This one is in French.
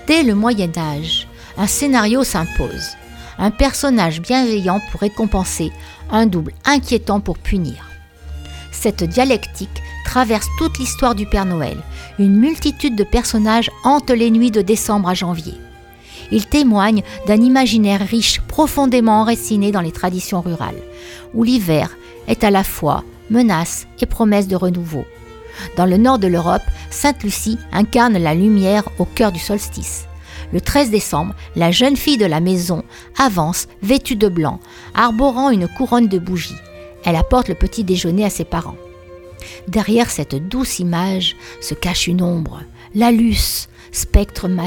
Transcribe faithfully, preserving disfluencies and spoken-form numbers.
Dès le Moyen Âge, un scénario s'impose. Un personnage bienveillant pour récompenser, un double inquiétant pour punir. Cette dialectique traverse toute l'histoire du Père Noël. Une multitude de personnages hantent les nuits de décembre à janvier. Ils témoignent d'un imaginaire riche, profondément enraciné dans les traditions rurales, où l'hiver est à la fois menace et promesse de renouveau. Dans le nord de l'Europe, Sainte Lucie incarne la lumière au cœur du solstice. Le treize décembre, la jeune fille de la maison avance, vêtue de blanc, arborant une couronne de bougies. Elle apporte le petit déjeuner à ses parents. Derrière cette douce image se cache une ombre, la Luce, spectre